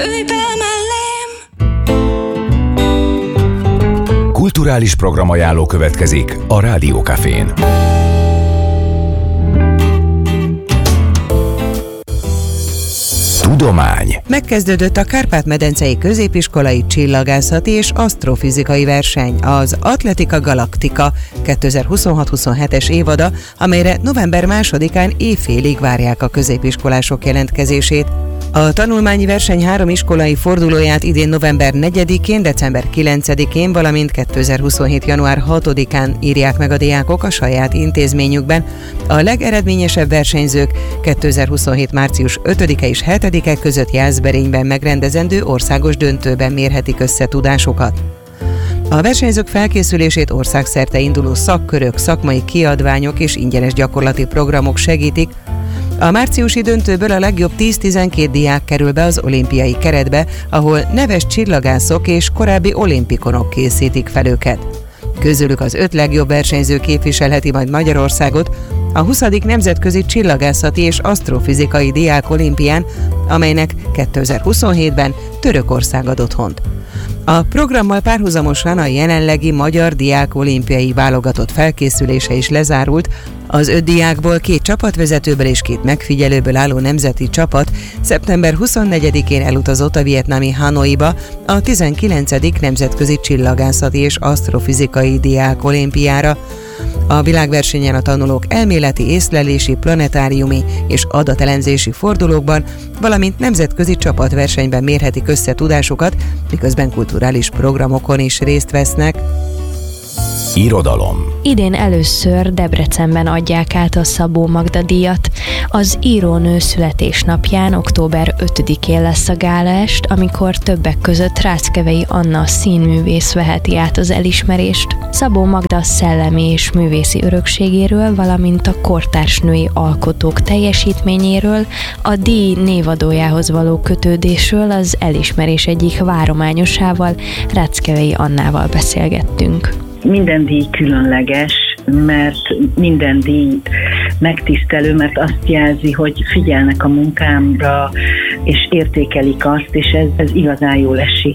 Ülj be mellém. Kulturális programajánló következik a Rádió Cafén. Tudomány. Megkezdődött a Kárpát-medencei középiskolai csillagászati és asztrofizikai verseny, az Atletika Galaktika 2026-27-es évada, amelyre november 2-án éjfélig várják a középiskolások jelentkezését. A tanulmányi verseny 3 iskolai fordulóját idén november 4-én, december 9-én, valamint 2027. január 6-án írják meg a diákok a saját intézményükben. A legeredményesebb versenyzők 2027. március 5-e és 7-e között Jászberényben megrendezendő országos döntőben mérhetik össze tudásukat. A versenyzők felkészülését országszerte induló szakkörök, szakmai kiadványok és ingyenes gyakorlati programok segítik. A márciusi döntőből a legjobb 10-12 diák kerül be az olimpiai keretbe, ahol neves csillagászok és korábbi olimpikonok készítik fel őket. Közülük az 5 legjobb versenyző képviselheti majd Magyarországot a 20. Nemzetközi Csillagászati és Asztrofizikai Diák Olimpián, amelynek 2027-ben Törökország ad otthont. A programmal párhuzamosan a jelenlegi magyar diák olimpiai válogatott felkészülése is lezárult. Az 5 diákból 2 csapatvezetőből és 2 megfigyelőből álló nemzeti csapat szeptember 24-én elutazott a vietnámi Hanoiba a 19. Nemzetközi Csillagászati és Asztrofizikai Diák Olimpiára. A világversenyen a tanulók elméleti, észlelési, planetáriumi és adatelemzési fordulókban, valamint nemzetközi csapatversenyben mérhetik össze tudásukat, miközben kulturális programokon is részt vesznek. Irodalom. Idén először Debrecenben adják át a Szabó Magda díjat. Az írónő születésnapján, október 5-én lesz a gálaest, amikor többek között Ráckevei Anna színművész veheti át az elismerést. Szabó Magda szellemi és művészi örökségéről, valamint a kortárs női alkotók teljesítményéről, a díj névadójához való kötődésről az elismerés egyik várományosával, Ráckevei Annával beszélgettünk. Minden díj különleges, mert minden díj megtisztelő, mert azt jelzi, hogy figyelnek a munkámra, és értékelik azt, és ez igazán jól esik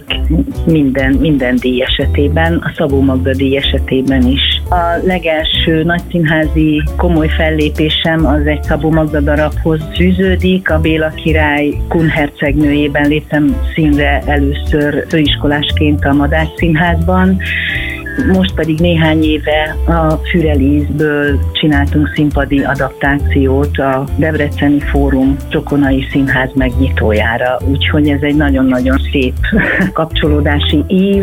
minden díj esetében, a Szabó Magda díj esetében is. A legelső nagyszínházi komoly fellépésem az egy Szabó Magda darabhoz fűződik, a Béla király Kun hercegnőjében léptem színre először főiskolásként a Madách Színházban. Most pedig néhány éve a Fürelízből csináltunk színpadi adaptációt a Debreceni Fórum Csokonai Színház megnyitójára, úgyhogy ez egy nagyon-nagyon szép kapcsolódási ív.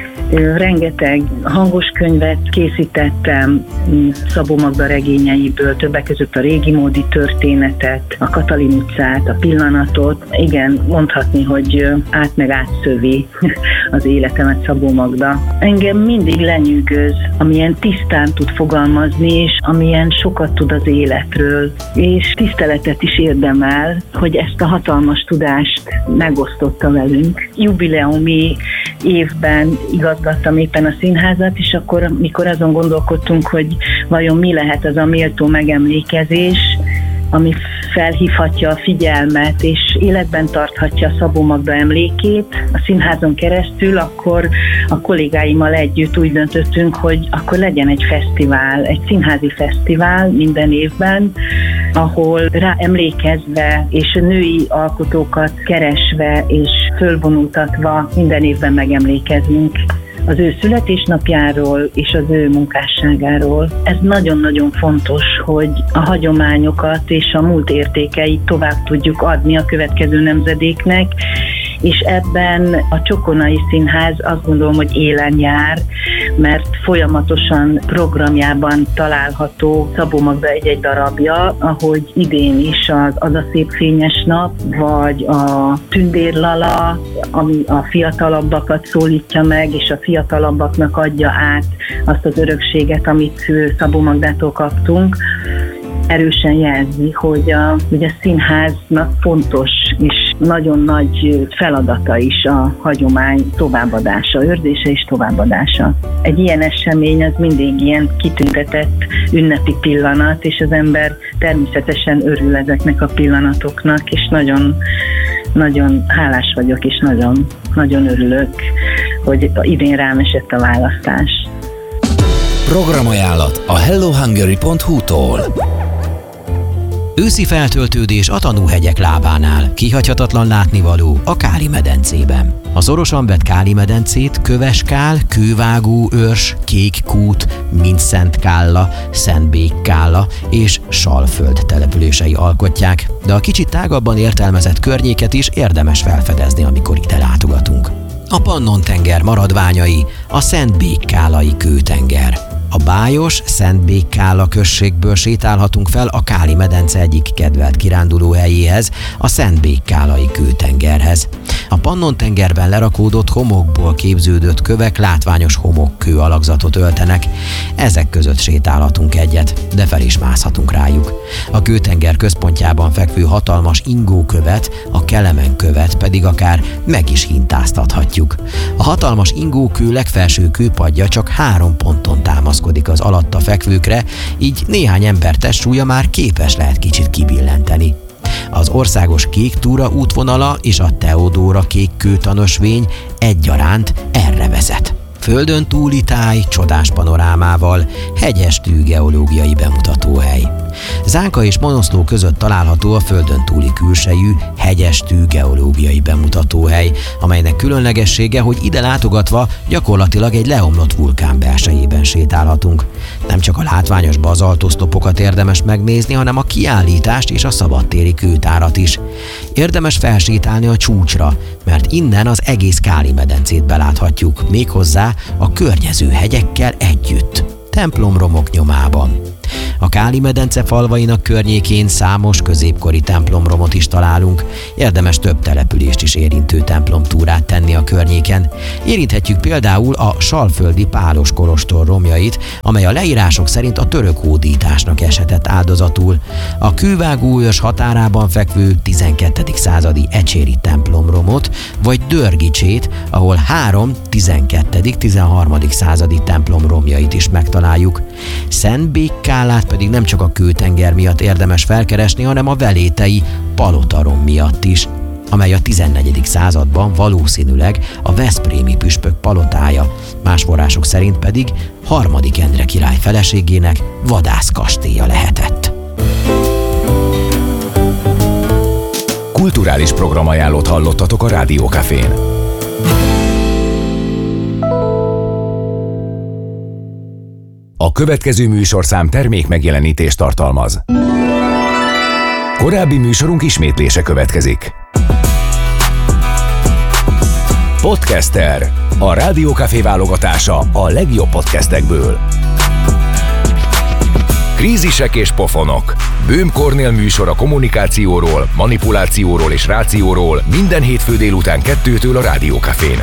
Rengeteg hangos könyvet készítettem Szabó Magda regényeiből, többek között a Régi Módi történetet, a Katalin utcát, a Pillanatot. Igen, mondhatni, hogy átszövi az életemet Szabó Magda. Engem mindig lenyűgöz, amilyen tisztán tud fogalmazni, és amilyen sokat tud az életről, és tiszteletet is érdemel, hogy ezt a hatalmas tudást megosztotta velünk. Jubileumi évben igazgattam éppen a színházat, és akkor, mikor azon gondolkodtunk, hogy vajon mi lehet az a méltó megemlékezés, ami felhívhatja a figyelmet, és életben tarthatja Szabó Magda emlékét a színházon keresztül, akkor a kollégáimmal együtt úgy döntöttünk, hogy akkor legyen egy fesztivál, egy színházi fesztivál minden évben, ahol rá emlékezve és a női alkotókat keresve és fölvonultatva minden évben megemlékezünk az ő születésnapjáról és az ő munkásságáról. Ez nagyon-nagyon fontos, hogy a hagyományokat és a múlt értékeit tovább tudjuk adni a következő nemzedéknek, és ebben a Csokonai Színház azt gondolom, hogy élen jár, mert folyamatosan programjában található Szabó Magda egy-egy darabja, ahogy idén is az a szép fényes nap, vagy a Tündér Lala, ami a fiatalabbakat szólítja meg, és a fiatalabbaknak adja át azt az örökséget, amit Szabó Magdától kaptunk. Erősen jelzi, hogy a színháznak fontos és nagyon nagy feladata is a hagyomány továbbadása, őrzése és továbbadása. Egy ilyen esemény az mindig ilyen kitüntetett ünnepi pillanat, és az ember természetesen örül ezeknek a pillanatoknak, és nagyon nagyon hálás vagyok, és nagyon, nagyon örülök, hogy idén rám esett a választás. Programajánlat a hellohungary.hu-tól. Őszi feltöltődés a Tanúhegyek lábánál, kihagyhatatlan látnivaló a Káli-medencében. A szorosan vett Káli-medencét Köveskál, Kővágó őrs, Kékkút, Mindszentkálla, Szentbékkálla és Salföld települései alkotják, de a kicsit tágabban értelmezett környéket is érdemes felfedezni, amikor ide látogatunk. A Pannon-tenger maradványai, a Szentbékkálai kőtenger. A Bájos Szentbékkálla községből sétálhatunk fel a Káli-medence egyik kedvelt kirándulóhelyéhez, a Szentbékkálai kőtengerhez. A Pannon-tengerben lerakódott homokból képződött kövek látványos homokkő alakzatot öltenek. Ezek között sétálhatunk egyet, de fel is mászhatunk rájuk. A kőtenger központjában fekvő hatalmas ingókövet, a Kelemen-követ pedig akár meg is hintáztathatjuk. A hatalmas ingókő legfelső kőpadja csak 3 ponton támaszkodik az alatta fekvőkre, így néhány ember testsúlya már képes lehet kicsit kibillenteni. Az országos kék túra útvonala és a Teodóra kék kőtanösvény egyaránt erre vezet. Földön túli táj, csodás panorámával, hegyes-tű geológiai bemutatóhely. Zánka és Monoszló között található a földön túli külsejű, hegyes-tű geológiai bemutatóhely, amelynek különlegessége, hogy ide látogatva gyakorlatilag egy leomlott vulkán belsejében sétálhatunk. Nem csak a látványos bazaltoszlopokat érdemes megnézni, hanem a kiállítást és a szabadtéri kőtárat is. Érdemes felsétálni a csúcsra, mert innen az egész Káli-medencét beláthatjuk, méghozzá a környező hegyekkel együtt, templomromok nyomában. A Káli-medence falvainak környékén számos középkori templomromot is találunk, érdemes több települést is érintő templomtúrát tenni a környéken. Érinthetjük például a salföldi Pálos kolostor romjait, amely a leírások szerint a török hódításnak eshetett áldozatul. A Kővágó őrs határában fekvő 12. századi ecséri templomromot, vagy Dörgicsét, ahol 3. 12.-13. századi templom romjait is megtaláljuk. Szentbékkálát pedig nem csak a kőtenger miatt érdemes felkeresni, hanem a velétei palotarom miatt is, amely a 14. században valószínűleg a veszprémi püspök palotája, más források szerint pedig Harmadik Endre király feleségének vadászkastélya lehetett. Kulturális programajánlót hallottatok a Rádió Cafén. A következő műsorszám termék megjelenítést tartalmaz. Korábbi műsorunk ismétlése következik. Podcaster. A Rádió Café válogatása a legjobb podcastekből. Krízisek és pofonok. Böhm Kornél műsor a kommunikációról, manipulációról és rációról minden hétfő délután 2-től a Rádió Cafén.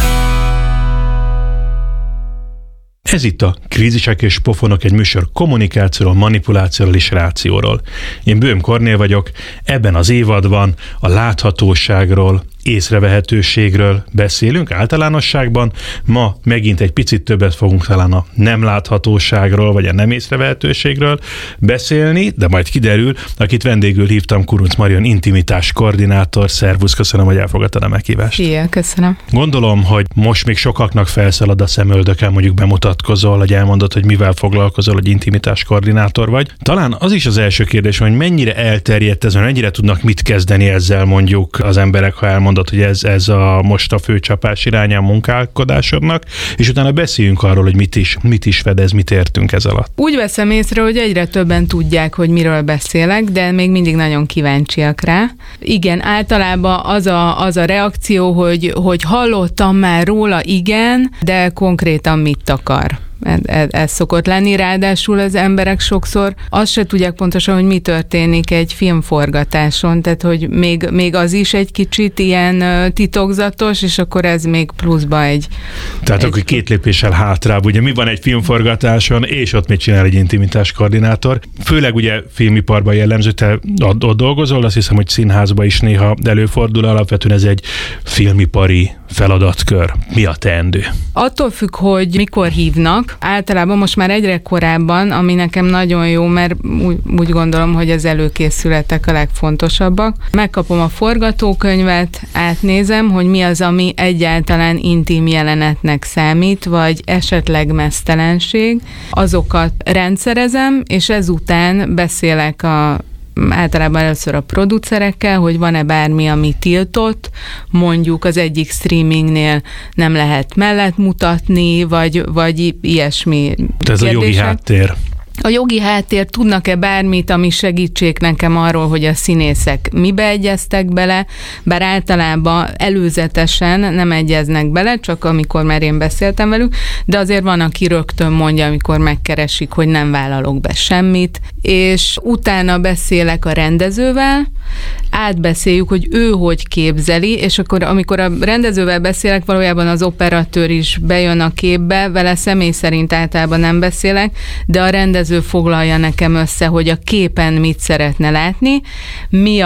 Ez itt a Krízisek és pofonok, egy műsor kommunikációról, manipulációról és rációról. Én Böhm Kornél vagyok, ebben az évadban a láthatóságról, észrevehetőségről beszélünk általánosságban. Ma megint egy picit többet fogunk talán a nem láthatóságról, vagy a nem észrevehetőségről beszélni, de majd kiderül, akit vendégül hívtam, Kuruc Marion intimitás koordinátor. Szervusz, köszönöm, hogy elfogadtad a meghívást. Szia, köszönöm. Gondolom, hogy most még sokaknak felszalad a szemöldöken, mondjuk bemutatkozol, hogy elmondod, hogy mivel foglalkozol, hogy intimitás koordinátor vagy. Talán az is az első kérdés, hogy mennyire elterjedt ez, mennyire tudnak mit kezdeni ezzel mondjuk az emberek, ha elmondod, hogy ez most a főcsapás iránya a munkálkodásodnak, és utána beszéljünk arról, hogy mit is fedez, mit értünk ez alatt. Úgy veszem észre, hogy egyre többen tudják, hogy miről beszélek, de még mindig nagyon kíváncsiak rá. Igen, általában az a reakció, hogy hallottam már róla, igen, de konkrétan mit akar. Ez szokott lenni, ráadásul az emberek sokszor azt se tudják pontosan, hogy mi történik egy filmforgatáson, tehát hogy még az is egy kicsit ilyen titokzatos, és akkor ez még pluszba egy... Tehát akkor 2 lépéssel hátrább, ugye mi van egy filmforgatáson, és ott mit csinál egy intimitás koordinátor? Főleg ugye filmiparban jellemző, te ott dolgozol, azt hiszem, hogy színházban is néha előfordul, alapvetően ez egy filmipari feladatkör. Mi a teendő? Attól függ, hogy mikor hívnak, Általában most már egyre korábban, ami nekem nagyon jó, mert úgy gondolom, hogy az előkészületek a legfontosabbak. Megkapom a forgatókönyvet, átnézem, hogy mi az, ami egyáltalán intim jelenetnek számít, vagy esetleg meztelenség. Azokat rendszerezem, és ezután beszélek általában először a producerekkel, hogy van-e bármi, ami tiltott, mondjuk az egyik streamingnél nem lehet mellett mutatni, vagy ilyesmi kérdések. Ez a jogi háttér. A jogi háttér, tudnak-e bármit, ami segítsék nekem arról, hogy a színészek mibe egyeztek bele, bár általában előzetesen nem egyeznek bele, csak amikor már én beszéltem velük, de azért van, aki rögtön mondja, amikor megkeresik, hogy nem vállalok be semmit, és utána beszélek a rendezővel, átbeszéljük, hogy ő hogy képzeli, és akkor amikor a rendezővel beszélek, valójában az operatőr is bejön a képbe, vele személy szerint általában nem beszélek, de a rendező foglalja nekem össze, hogy a képen mit szeretne látni, mi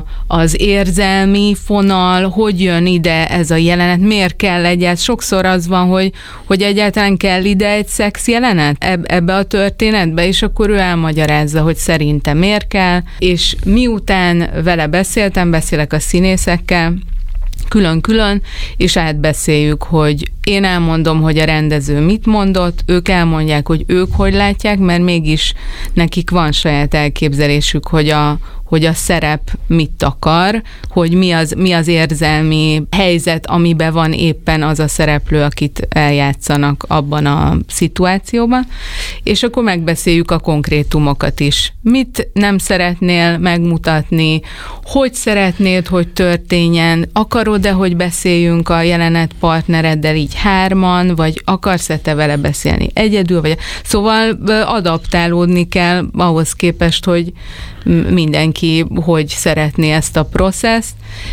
az érzelmi fonal, hogy jön ide ez a jelenet, miért kell egyáltalán. Sokszor az van, hogy egyáltalán kell ide egy szex jelenet ebbe a történetbe, és akkor ő elmagyarázza, hogy szerintem miért kell, és miután vele beszélek a színészekkel, külön-külön, és átbeszéljük, hogy én elmondom, hogy a rendező mit mondott, ők elmondják, hogy ők hogy látják, mert mégis nekik van saját elképzelésük, hogy a szerep mit akar, hogy mi az érzelmi helyzet, amiben van éppen az a szereplő, akit eljátszanak abban a szituációban, és akkor megbeszéljük a konkrétumokat is. Mit nem szeretnél megmutatni, hogy szeretnéd, hogy történjen, akarod-e, hogy beszéljünk a jelenet partnereddel így hárman, vagy akarsz-e te vele beszélni egyedül, vagy szóval adaptálódni kell ahhoz képest, hogy mindenki hogy szeretné ezt a processzt,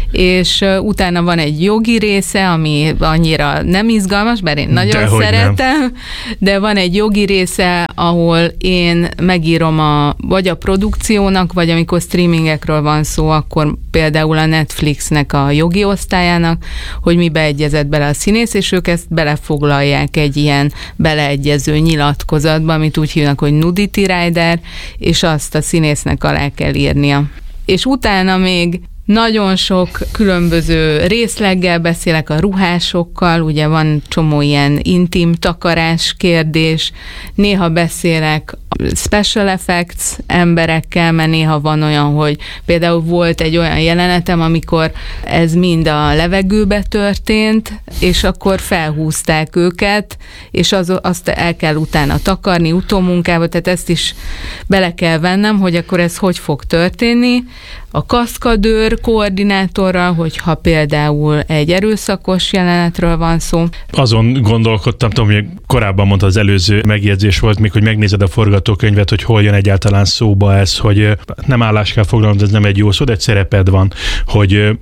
és utána van egy jogi része, ami annyira nem izgalmas, bár én nagyon szeretem, de van egy jogi része, ahol én megírom vagy a produkciónak, vagy amikor streamingekről van szó, akkor például a Netflixnek a jogi osztályának, hogy mibe egyezett bele a színész, és ők ezt belefoglalják egy ilyen beleegyező nyilatkozatba, amit úgy hívnak, hogy nudity rider, és azt a színésznek alá kell írnia. És utána még nagyon sok különböző részleggel beszélek a ruhásokkal, ugye van csomó ilyen intim takarás kérdés, néha beszélek special effects emberekkel, mert néha van olyan, hogy például volt egy olyan jelenetem, amikor ez mind a levegőbe történt, és akkor felhúzták őket, és azt el kell utána takarni utómunkába, tehát ezt is bele kell vennem, hogy akkor ez hogy fog történni. A kaszkadőr koordinátorral, hogyha például egy erőszakos jelenetről van szó. Azon gondolkodtam, tudom, hogy korábban mondta, az előző megjegyzés volt még, hogy megnézed a forgatókönyvet, hogy hol jön egyáltalán szóba ez, hogy nem állást kell foglalnod, ez nem egy jó szó, de egy szereped van, hogy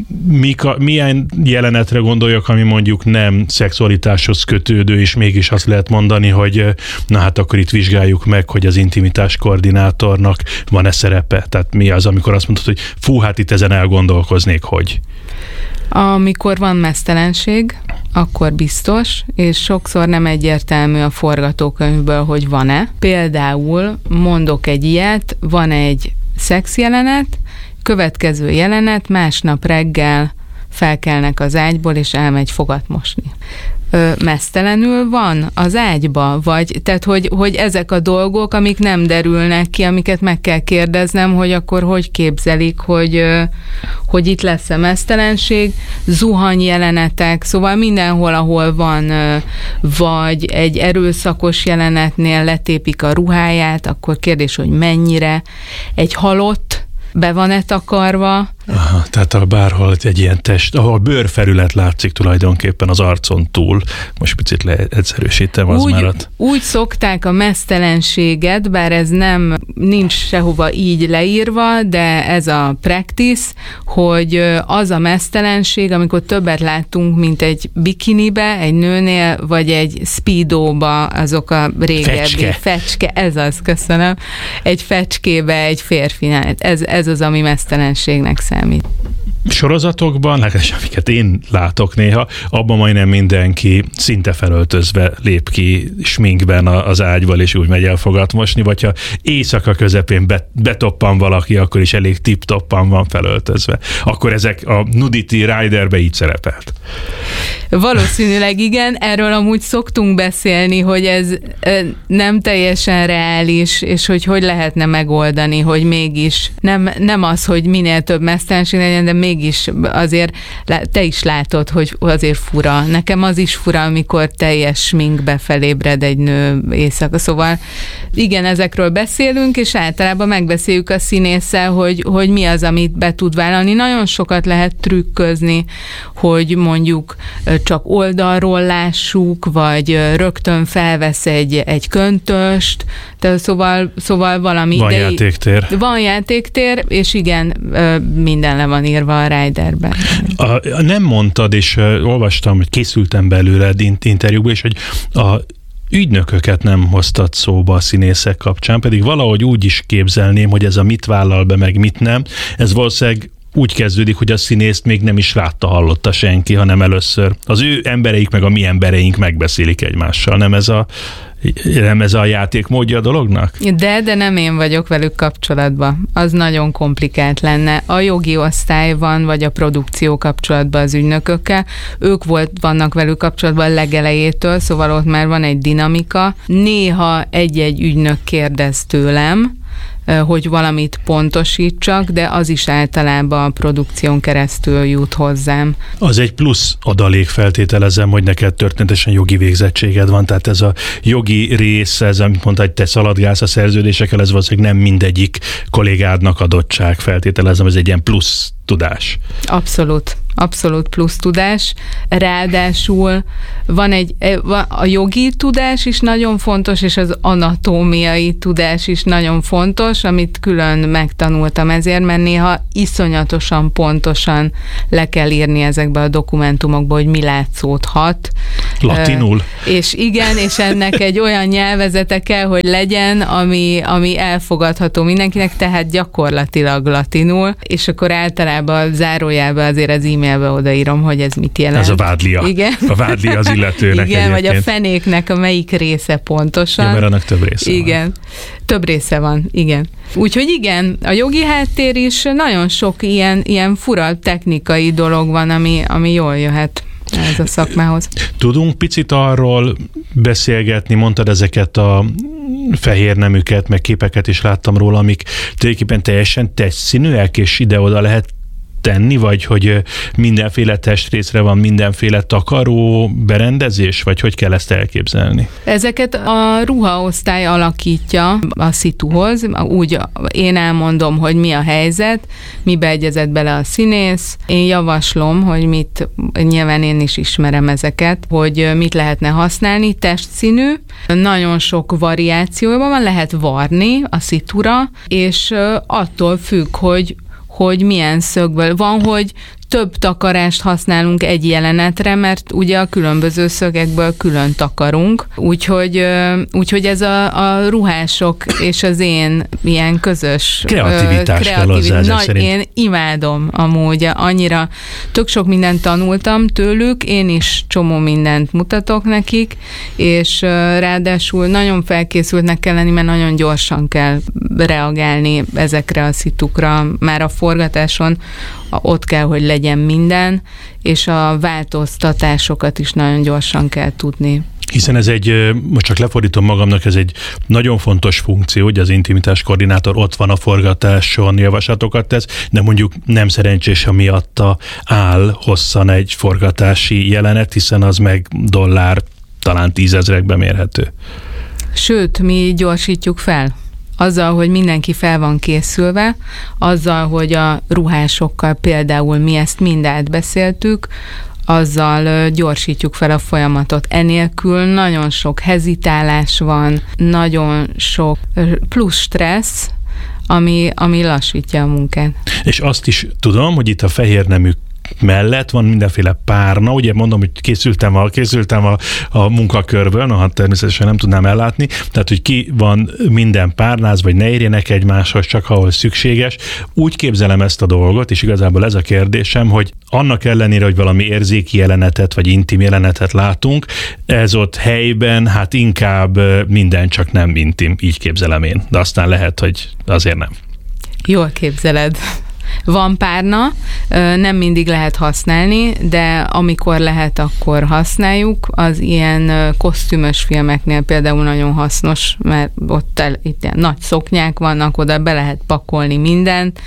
milyen jelenetre gondoljak, ami mondjuk nem szexualitáshoz kötődő, és mégis azt lehet mondani, hogy na hát akkor itt vizsgáljuk meg, hogy az intimitás koordinátornak van-e szerepe. Tehát mi az, amikor azt mondod, hogy fú, hát itt ezen elgondolkoznék, hogy... Amikor van meztelenség, akkor biztos, és sokszor nem egyértelmű a forgatókönyvből, hogy van-e. Például mondok egy ilyet, van egy szexjelenet, következő jelenet, másnap reggel felkelnek az ágyból, és elmegy fogat mosni. Meztelenül van az ágyba, vagy tehát, hogy ezek a dolgok, amik nem derülnek ki, amiket meg kell kérdeznem, hogy akkor hogy képzelik, hogy itt lesz a meztelenség, zuhany jelenetek, szóval mindenhol, ahol van, vagy egy erőszakos jelenetnél letépik a ruháját, akkor kérdés, hogy mennyire, egy halott be van-e takarva. Aha, tehát bárhol egy ilyen test, ahol bőrfelület látszik tulajdonképpen az arcon túl, most picit leegyszerűsítem, az maradt. Úgy szokták a meztelenséget, bár ez nincs sehova így leírva, de ez a practice, hogy az a meztelenség, amikor többet láttunk, mint egy bikinibe, egy nőnél, vagy egy speedóba, azok a régebbi. Fecske, ez az, köszönöm. Egy fecskébe, egy férfinál. Ez az, ami meztelenségnek számít. sorozatokban, legalábbis amiket én látok néha, abban majdnem mindenki szinte felöltözve lép ki sminkben az ágyból, és úgy megy el fogat mosni, vagy ha éjszaka közepén betoppan valaki, akkor is elég tip-toppan van felöltözve. Akkor ezek a Nudity Riderbe így szerepelt. Valószínűleg igen, erről amúgy szoktunk beszélni, hogy ez nem teljesen reális, és hogy lehetne megoldani, hogy mégis nem az, hogy minél több mesztelenség legyen, de mégis azért te is látod, hogy azért fura. Nekem az is fura, amikor teljes sminkbe felébred egy nő éjszaka. Szóval igen, ezekről beszélünk, és általában megbeszéljük a színésszel, hogy mi az, amit be tud vállalni. Nagyon sokat lehet trükközni, hogy mondjuk csak oldalról lássuk, vagy rögtön felvesz egy köntöst, szóval valami. Van játéktér. Van játéktér, és igen, minden le van írva a Riderben. Nem mondtad, és olvastam, hogy készültem belőle interjúba, és hogy a ügynököket nem hoztad szóba a színészek kapcsán, pedig valahogy úgy is képzelném, hogy ez a mit vállal be, meg mit nem, ez valószínűleg úgy kezdődik, hogy a színészt még nem is látta, hallotta senki, hanem először az ő embereik meg a mi embereink megbeszélik egymással. Nem ez a játékmódja a dolognak? De nem én vagyok velük kapcsolatban. Az nagyon komplikált lenne. A jogi osztályban, vagy a produkció kapcsolatban az ügynökökkel. Ők vannak velük kapcsolatban a legelejétől, szóval ott már van egy dinamika. Néha egy-egy ügynök kérdez tőlem, hogy valamit pontosítsak, de az is általában a produkción keresztül jut hozzám. Az egy plusz adalék, feltételezem, hogy neked történetesen jogi végzettséged van, tehát ez a jogi rész, ez amit mondtad, hogy te szaladgálsz a szerződésekkel, ez valószínűleg nem mindegyik kollégádnak adottság, feltételezem, ez egy ilyen plusz tudás. Abszolút plusz tudás. Ráadásul a jogi tudás is nagyon fontos, és az anatómiai tudás is nagyon fontos, amit külön megtanultam ezért, mert néha iszonyatosan pontosan le kell írni ezekbe a dokumentumokba, hogy mi látszódhat. Latinul. És igen, és ennek egy olyan nyelvezete kell, hogy legyen, ami elfogadható mindenkinek, tehát gyakorlatilag latinul, és akkor általában zárójelben azért az e-mailbe odaírom, hogy ez mit jelent. Ez a vádlia. Igen. A vádlia az illetőnek. Igen, vagy a fenéknek a melyik része pontosan. Ja, mert annak több része igen. Van. Több része van, igen. Úgyhogy igen, a jogi háttér is nagyon sok ilyen fura technikai dolog van, ami jól jöhet ez a szakmához. Tudunk picit arról beszélgetni, mondtad ezeket a fehér neműket, meg képeket is láttam róla, amik tulajdonképpen teljesen testszínűek, és ide-oda lehet tenni, vagy hogy mindenféle testrészre van mindenféle takaró berendezés, vagy hogy kell ezt elképzelni? Ezeket a ruhaosztály alakítja a szituhoz, úgy én elmondom, hogy mi a helyzet, mibe egyezett bele a színész. Én javaslom, hogy nyilván én is ismerem ezeket, hogy mit lehetne használni, testszínű, nagyon sok variációban van, lehet varni a szitura, és attól függ, hogy milyen szögből van, hogy több takarást használunk egy jelenetre, mert ugye a különböző szögekből külön takarunk, úgyhogy ez a ruhások és az én ilyen közös kreativitás kell hozzá, én imádom amúgy, annyira tök sok mindent tanultam tőlük, én is csomó mindent mutatok nekik, és ráadásul nagyon felkészültnek kell lenni, mert nagyon gyorsan kell reagálni ezekre a szitukra, már a forgatáson ott kell, hogy legyen minden, és a változtatásokat is nagyon gyorsan kell tudni. Hiszen ez most csak lefordítom magamnak, ez egy nagyon fontos funkció, hogy az intimitás koordinátor ott van a forgatáson, javaslatokat tesz, de mondjuk nem szerencsés, ha miatta áll hosszan egy forgatási jelenet, hiszen az meg dollár, talán 10 000-ekbe mérhető. Sőt, mi gyorsítjuk fel. Azzal, hogy mindenki fel van készülve, azzal, hogy a ruhásokkal például mi ezt mind átbeszéltük, azzal gyorsítjuk fel a folyamatot. Enélkül nagyon sok hezitálás van, nagyon sok plusz stressz, ami lassítja a munkát. És azt is tudom, hogy itt a fehér nemű mellett van mindenféle párna, ugye mondom, hogy készültem a munkakörből, hát természetesen nem tudnám ellátni, tehát, hogy ki van minden párnáz, vagy ne érjenek egymáshoz, csak ahol szükséges. Úgy képzelem ezt a dolgot, és igazából ez a kérdésem, hogy annak ellenére, hogy valami érzéki jelenetet, vagy intim jelenetet látunk, ez ott helyben, hát inkább minden csak nem intim, így képzelem én. De aztán lehet, hogy azért nem. Jól képzeled. Van párna, nem mindig lehet használni, de amikor lehet, akkor használjuk. Az ilyen kosztümös filmeknél például nagyon hasznos, mert ott itt ilyen nagy szoknyák vannak, oda be lehet pakolni mindent.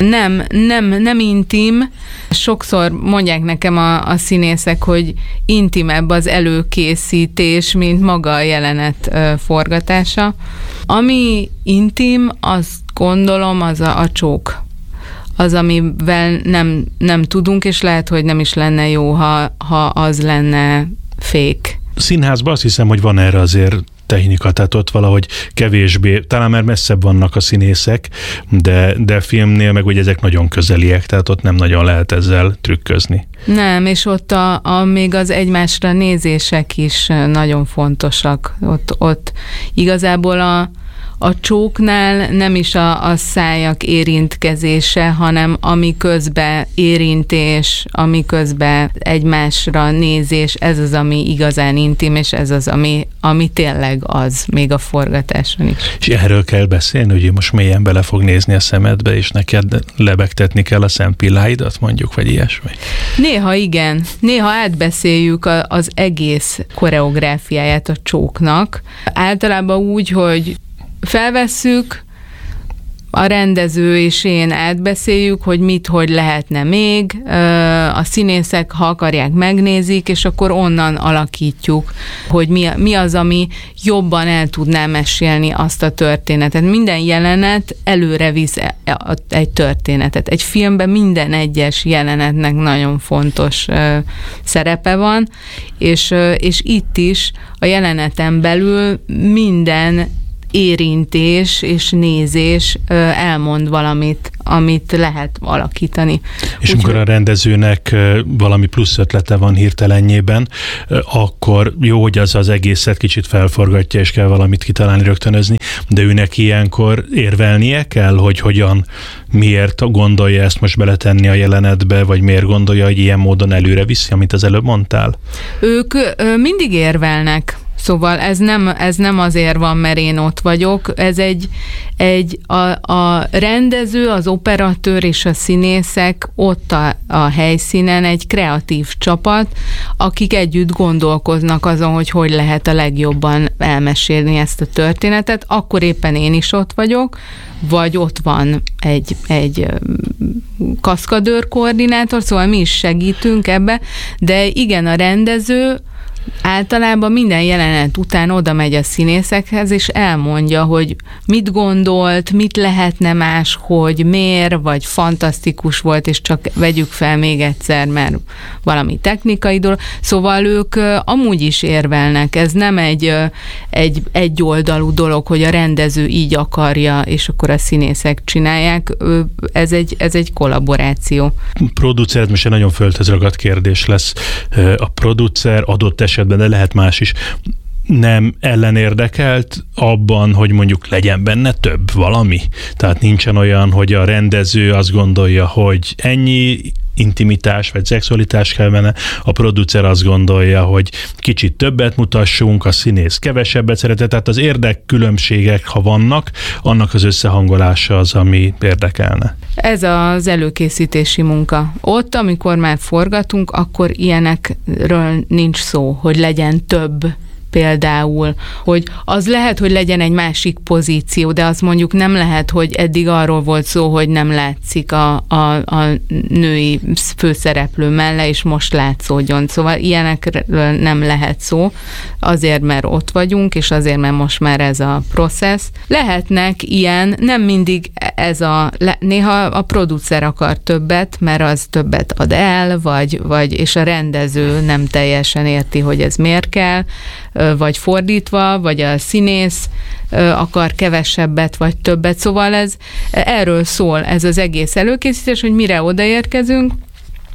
Nem intim. Sokszor mondják nekem a színészek, hogy intimebb az előkészítés, mint maga a jelenet forgatása. Ami intim, azt gondolom, az a csók. Az, amivel nem tudunk, és lehet, hogy nem is lenne jó, ha az lenne fake. Színházban azt hiszem, hogy van erre azért technika, tehát ott valahogy kevésbé, talán már messzebb vannak a színészek, de filmnél meg ugye ezek nagyon közeliek, tehát ott nem nagyon lehet ezzel trükközni. Nem, és ott még az egymásra nézések is nagyon fontosak. Ott igazából a csóknál nem is a szájak érintkezése, hanem ami közben érintés, ami közben egymásra nézés, ez az, ami igazán intim, és ez az, ami tényleg az, még a forgatáson is. És erről kell beszélni, hogy most mélyen bele fog nézni a szemedbe, és neked lebegtetni kell a szempilláidat, mondjuk, vagy ilyesmi? Néha igen. Néha átbeszéljük az egész koreográfiáját a csóknak. Általában úgy, hogy felvesszük, a rendező és én átbeszéljük, hogy hogy lehetne még, a színészek, ha akarják, megnézik, és akkor onnan alakítjuk, hogy mi az, ami jobban el tudná mesélni azt a történetet. Minden jelenet előre visz egy történetet. Egy filmben minden egyes jelenetnek nagyon fontos szerepe van, és itt is a jeleneten belül minden érintés és nézés elmond valamit, amit lehet alakítani. És amikor a rendezőnek valami plusz ötlete van hirtelenjében, akkor jó, hogy az egészet kicsit felforgatja, és kell valamit kitalálni, rögtönözni, de őnek ilyenkor érvelnie kell, hogy hogyan, miért gondolja ezt most beletenni a jelenetbe, vagy miért gondolja, hogy ilyen módon előre viszi, amit az előbb mondtál? Ők mindig érvelnek. Szóval ez nem azért van, mert én ott vagyok, ez a rendező, az operatőr és a színészek ott a helyszínen egy kreatív csapat, akik együtt gondolkoznak azon, hogy lehet a legjobban elmesélni ezt a történetet, akkor éppen én is ott vagyok, vagy ott van egy kaszkadőr koordinátor, szóval mi is segítünk ebbe, de igen, a rendező általában minden jelenet után oda megy a színészekhez, és elmondja, hogy mit gondolt, mit lehetne máshogy, miért, vagy fantasztikus volt, és csak vegyük fel még egyszer, mert valami technikai dolog. Szóval ők amúgy is érvelnek. Ez nem egy oldalú dolog, hogy a rendező így akarja, és akkor a színészek csinálják. Ez egy kollaboráció. Producer, most egy nagyon földhöz ragadt kérdés lesz. A producer adott esetben, de lehet más is, nem ellenérdekelt abban, hogy mondjuk legyen benne több valami? Tehát nincsen olyan, hogy a rendező azt gondolja, hogy ennyi intimitás vagy szexualitás kell benne, a producer azt gondolja, hogy kicsit többet mutassunk, a színész kevesebbet szeretett, tehát az érdekkülönbségek, ha vannak, annak az összehangolása az, ami érdekelne. Ez az előkészítési munka. Ott, amikor már forgatunk, akkor ilyenekről nincs szó, hogy legyen több. Például, hogy az lehet, hogy legyen egy másik pozíció, de az mondjuk nem lehet, hogy eddig arról volt szó, hogy nem látszik a női főszereplő melle, és most látszódjon. Szóval ilyenekről nem lehet szó, azért, mert ott vagyunk, és azért, mert most már ez a processz. Lehetnek ilyen, nem mindig néha a producer akar többet, mert az többet ad el, és a rendező nem teljesen érti, hogy ez miért kell, vagy fordítva, vagy a színész akar kevesebbet, vagy többet. Szóval erről szól ez az egész előkészítés, hogy mire odaérkezünk,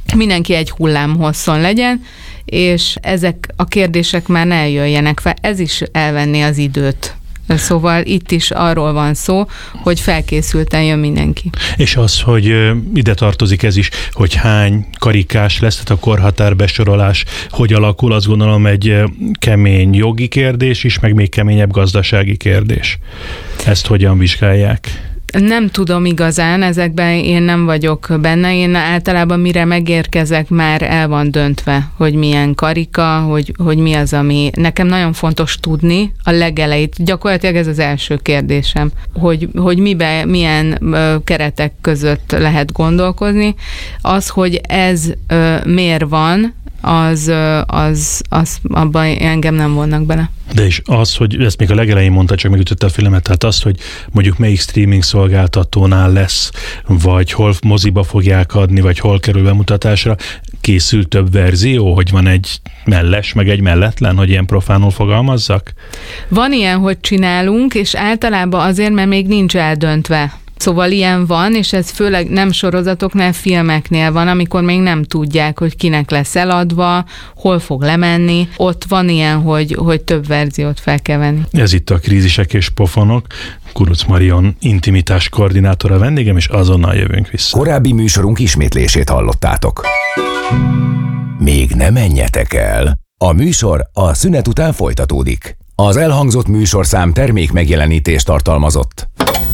mindenki egy hullámhosszon legyen, és ezek a kérdések már ne jöjjenek fel. Ez is elvenni az időt. Szóval itt is arról van szó, hogy felkészülten jön mindenki. És az, hogy ide tartozik ez is, hogy hány karikás lesz, tehát a korhatárbesorolás hogy alakul, azt gondolom egy kemény jogi kérdés is, meg még keményebb gazdasági kérdés. Ezt hogyan vizsgálják? Nem tudom igazán, ezekben én nem vagyok benne. Én általában mire megérkezek, már el van döntve, hogy milyen karika, hogy mi az, ami nekem nagyon fontos tudni a legelejét. Gyakorlatilag ez az első kérdésem, hogy milyen keretek között lehet gondolkozni. Az, hogy ez miért van, az abban engem nem vonnak bele. De és az, hogy ezt még a legelején mondta, csak megütötte a filmet, tehát azt, hogy mondjuk melyik streaming szolgáltatónál lesz, vagy hol moziba fogják adni, vagy hol kerül bemutatásra, készül több verzió, hogy van egy melles, meg egy melletlen, hogy ilyen profánul fogalmazzak? Van ilyen, hogy csinálunk, és általában azért, mert még nincs eldöntve. Szóval ilyen van, és ez főleg nem sorozatoknál, filmeknél van, amikor még nem tudják, hogy kinek lesz eladva, hol fog lemenni. Ott van ilyen, hogy több verziót fel kell venni. Ez itt a Krízisek és Pofonok. Kuruc Marion intimitás koordinátora vendégem, és azonnal jövünk vissza. Korábbi műsorunk ismétlését hallottátok. Még ne menjetek el. A műsor a szünet után folytatódik. Az elhangzott műsorszám termék megjelenítést tartalmazott.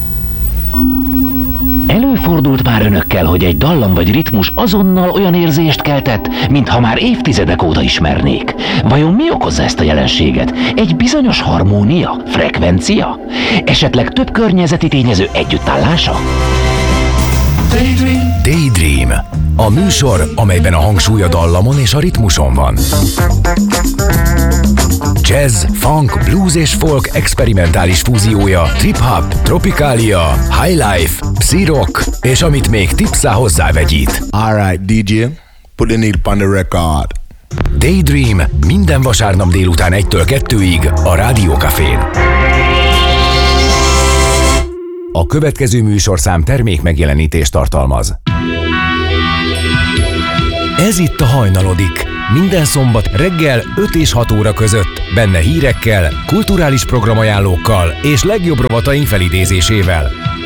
Előfordult már önökkel, hogy egy dallam vagy ritmus azonnal olyan érzést keltett, mintha már évtizedek óta ismernék. Vajon mi okozza ezt a jelenséget? Egy bizonyos harmónia? Frekvencia? Esetleg több környezeti tényező együttállása? Daydream. A műsor, amelyben a hangsúly a dallamon és a ritmuson van. Jazz, funk, blues és folk experimentális fúziója, trip-hop, tropikália, highlife, psi-rock, és amit még tipszá hozzávegyít. Alright, DJ, put the needle on the record. Daydream minden vasárnap délután 1-től 2-ig a Rádió Cafén. A következő műsorszám termék megjelenítést tartalmaz. Ez itt a Hajnalodik. Minden szombat reggel 5 és 6 óra között, benne hírekkel, kulturális programajánlókkal és legjobb rovataink felidézésével.